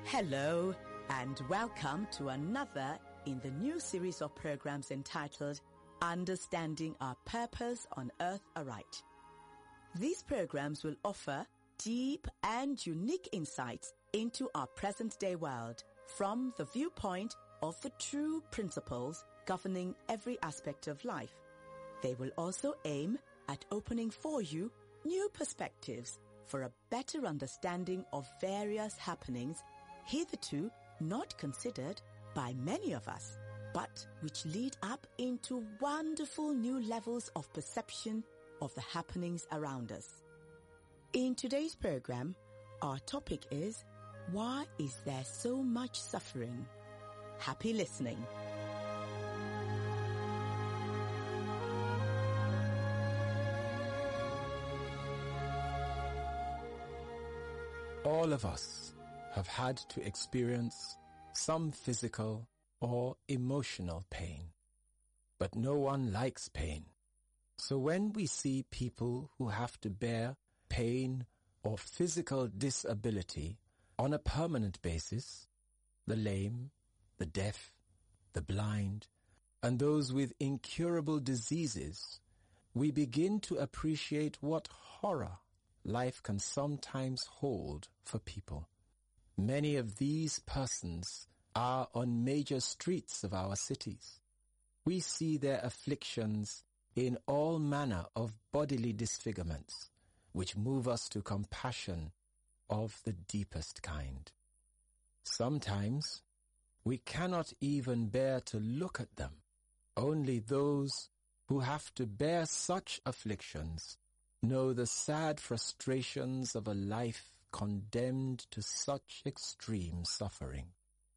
Hello and welcome to another in the new series of programs entitled Understanding Our Purpose on Earth Aright. These programs will offer deep and unique insights into our present-day world from the viewpoint of the true principles governing every aspect of life. They will also aim at opening for you new perspectives for a better understanding of various happenings hitherto not considered by many of us, but which lead up into wonderful new levels of perception of the happenings around us. In today's program, our topic is, why is there so much suffering? Happy listening. All of us have had to experience some physical or emotional pain. But no one likes pain. So when we see people who have to bear pain or physical disability on a permanent basis, the lame, the deaf, the blind, and those with incurable diseases, we begin to appreciate what horror life can sometimes hold for people. Many of these persons are on major streets of our cities. We see their afflictions in all manner of bodily disfigurements, which move us to compassion of the deepest kind. Sometimes we cannot even bear to look at them. Only those who have to bear such afflictions know the sad frustrations of a life condemned to such extreme suffering.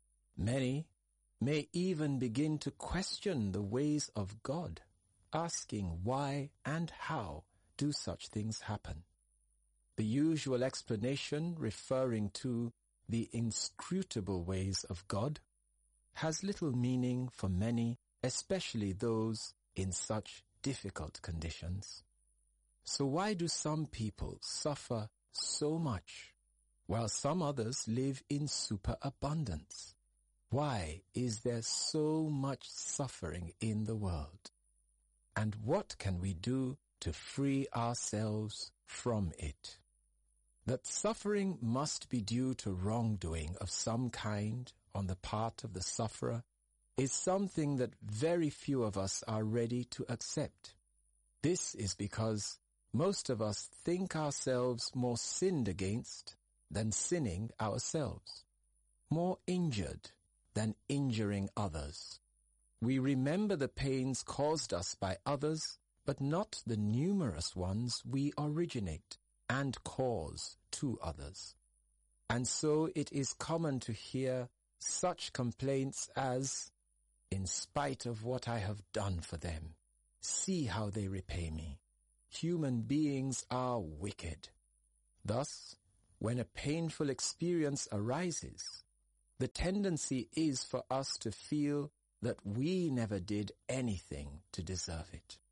Many may even begin to question the ways of God, asking why and how do such things happen. The usual explanation referring to the inscrutable ways of God has little meaning for many, especially those in such difficult conditions. So why do some people suffer so much, while some others live in superabundance? Why is there so much suffering in the world? And what can we do to free ourselves from it? That suffering must be due to wrongdoing of some kind on the part of the sufferer is something that very few of us are ready to accept. This is because most of us think ourselves more sinned against than sinning ourselves, more injured than injuring others. We remember the pains caused us by others, but not the numerous ones we originate and cause to others. And so it is common to hear such complaints as, "In spite of what I have done for them, see how they repay me. Human beings are wicked." Thus, when a painful experience arises, the tendency is for us to feel that we never did anything to deserve it.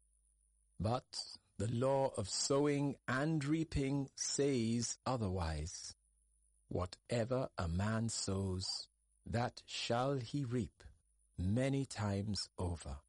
But the law of sowing and reaping says otherwise. Whatever a man sows, that shall he reap many times over.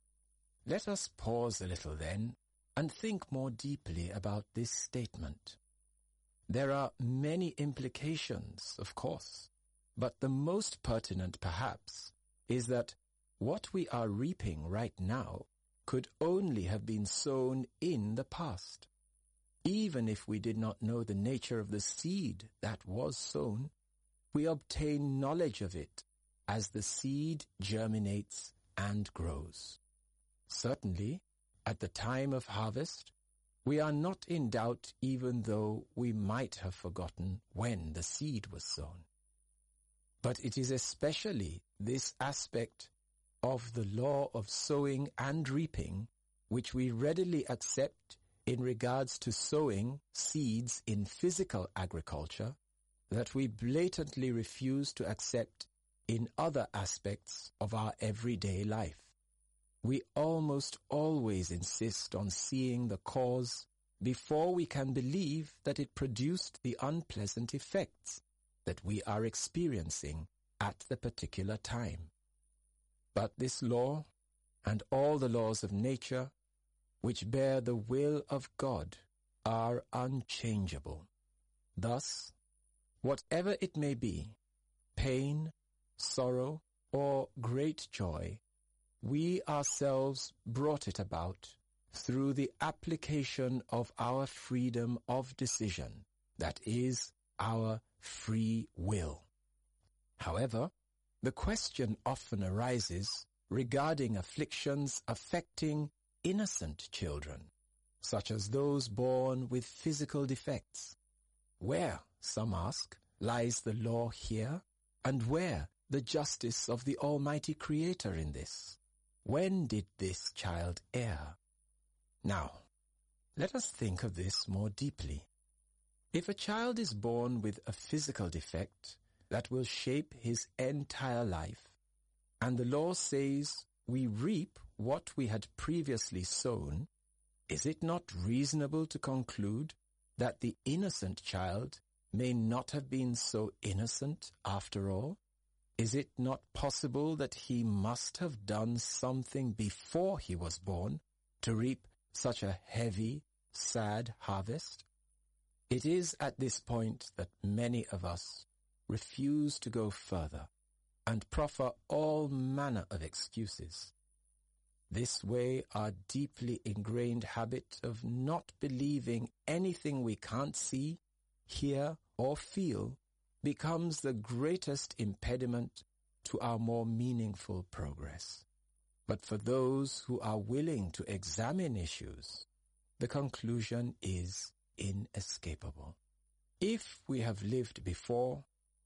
Let us pause a little then and think more deeply about this statement. There are many implications, of course, but the most pertinent perhaps is that what we are reaping right now could only have been sown in the past. Even if we did not know the nature of the seed that was sown, we obtain knowledge of it as the seed germinates and grows. Certainly, at the time of harvest, we are not in doubt even though we might have forgotten when the seed was sown. But it is especially this aspect of the law of sowing and reaping which we readily accept in regards to sowing seeds in physical agriculture that we blatantly refuse to accept in other aspects of our everyday life. We almost always insist on seeing the cause before we can believe that it produced the unpleasant effects that we are experiencing at the particular time. But this law and all the laws of nature which bear the will of God are unchangeable. Thus, whatever it may be, pain, sorrow, or great joy, we ourselves brought it about through the application of our freedom of decision, that is, our free will. However, the question often arises regarding afflictions affecting innocent children, such as those born with physical defects. Where, some ask, lies the law here, and where the justice of the Almighty Creator in this? When did this child err? Now, let us think of this more deeply. If a child is born with a physical defect that will shape his entire life, and the law says we reap what we had previously sown, is it not reasonable to conclude that the innocent child may not have been so innocent after all? Is it not possible that he must have done something before he was born to reap such a heavy, sad harvest? It is at this point that many of us refuse to go further and proffer all manner of excuses. This way, our deeply ingrained habit of not believing anything we can't see, hear, or feel becomes the greatest impediment to our more meaningful progress. But for those who are willing to examine issues, the conclusion is inescapable. If we have lived before,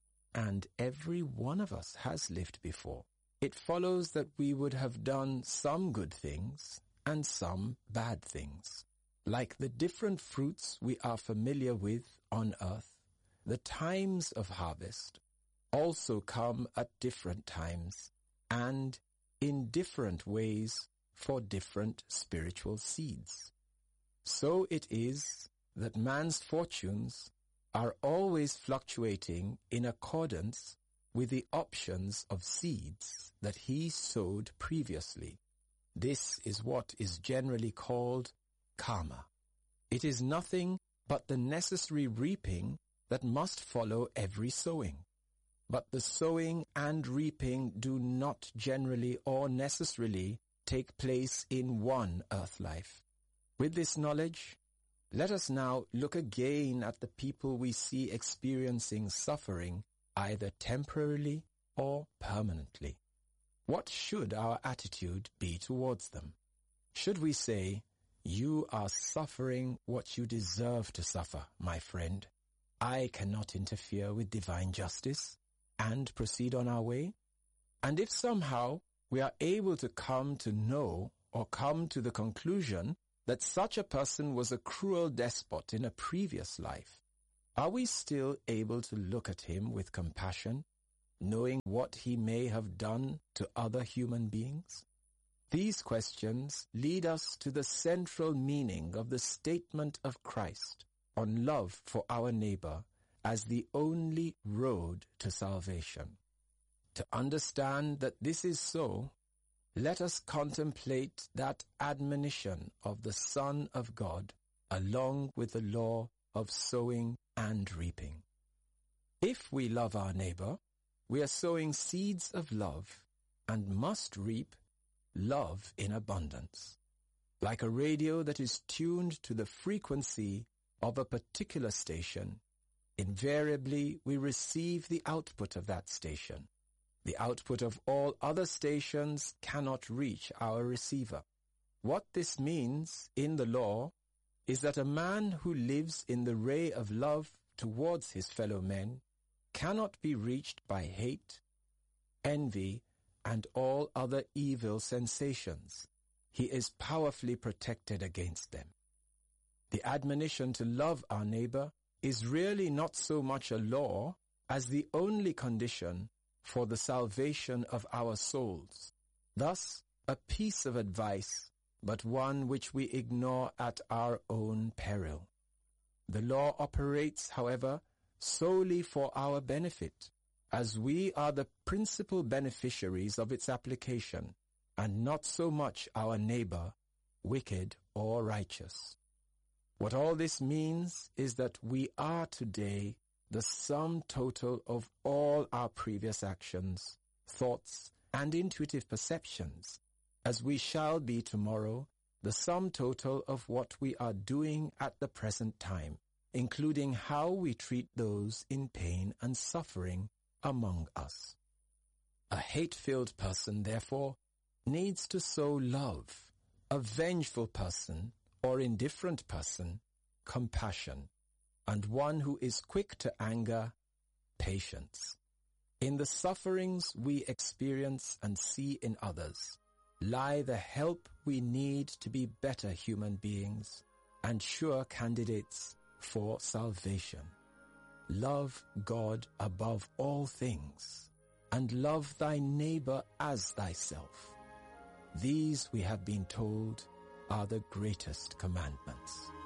and every one of us has lived before, it follows that we would have done some good things and some bad things. Like the different fruits we are familiar with on earth, the times of harvest also come at different times and in different ways for different spiritual seeds. So it is that man's fortunes are always fluctuating in accordance with the options of seeds that he sowed previously. This is what is generally called karma. It is nothing but the necessary reaping that must follow every sowing. But the sowing and reaping do not generally or necessarily take place in one earth life. With this knowledge, let us now look again at the people we see experiencing suffering either temporarily or permanently. What should our attitude be towards them? Should we say, "You are suffering what you deserve to suffer, my friend. I cannot interfere with divine justice," and proceed on our way? And if somehow we are able to come to know or come to the conclusion that such a person was a cruel despot in a previous life, are we still able to look at him with compassion, knowing what he may have done to other human beings? These questions lead us to the central meaning of the statement of Christ on love for our neighbor as the only road to salvation. To understand that this is so, let us contemplate that admonition of the Son of God along with the law of sowing and reaping. If we love our neighbor, we are sowing seeds of love and must reap love in abundance. Like a radio that is tuned to the frequency of a particular station, invariably we receive the output of that station. The output of all other stations cannot reach our receiver. What this means in the law is that a man who lives in the ray of love towards his fellow men cannot be reached by hate, envy, and all other evil sensations. He is powerfully protected against them. The admonition to love our neighbor is really not so much a law as the only condition for the salvation of our souls. Thus, a piece of advice, but one which we ignore at our own peril. The law operates, however, solely for our benefit, as we are the principal beneficiaries of its application, and not so much our neighbor, wicked or righteous. What all this means is that we are today the sum total of all our previous actions, thoughts, and intuitive perceptions, as we shall be tomorrow the sum total of what we are doing at the present time, including how we treat those in pain and suffering among us. A hate-filled person, therefore, needs to sow love, a vengeful person or indifferent person, compassion, and one who is quick to anger, patience. In the sufferings we experience and see in others lie the help we need to be better human beings and sure candidates for salvation. Love God above all things, and love thy neighbor as thyself. These, we have been told, are the greatest commandments.